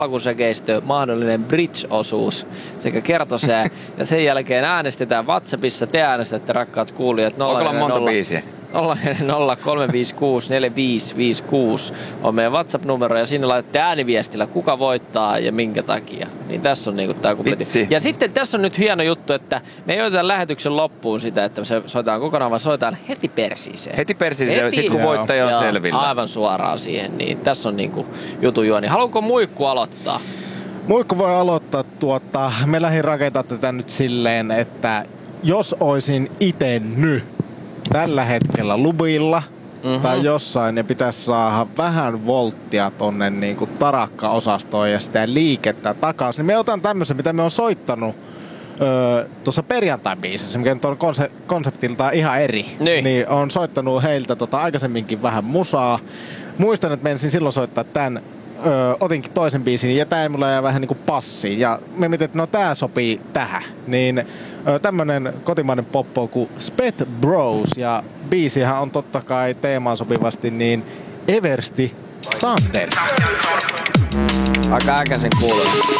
alkusekeistö, mahdollinen bridge-osuus sekä kertosää. Ja sen jälkeen äänestetään WhatsAppissa. Te äänestätte, rakkaat kuulijat. Onko monta biisiä? 043564556 on meidän WhatsApp-numero ja sinne laitatte ääniviestillä, kuka voittaa ja minkä takia. Niin tässä on niinku tää kompletti. Ja sitten tässä on nyt hieno juttu, että me ei oteta lähetyksen loppuun sitä, että se soitetaan kokonaan, vaan soitetaan heti persiiseen. Heti persiiseen, sit kun voittaja on selvillä. Aivan suoraan siihen, niin tässä on niinku jutun juoni. Haluatko Muikku aloittaa? Muikku voi aloittaa me lähdin rakentaa tätä nyt silleen, että jos oisin ite nyt tällä hetkellä Lubilla tai jossain ja pitäisi saada vähän volttia tonne niinku tarakka-osastoon ja sitä liikettä takaisin, niin me otan tämmöisen, mitä me on soittanut tuossa perjantai-biisissä, mikä nyt on konseptiltaan ihan eri. Niin on soittanut heiltä aikaisemminkin vähän musaa. Muistan, että menisin silloin soittaa tän. Otinkin toisen biisin ja tää ei mulla jää vähän niinku passiin. Ja me mietin, että no tää sopii tähän. Niin tämmönen kotimainen poppo kuin Spet Bros. Ja biisihän on totta kai teemaan sopivasti niin Eversti Sanders. Aika äkäisen kuuluu.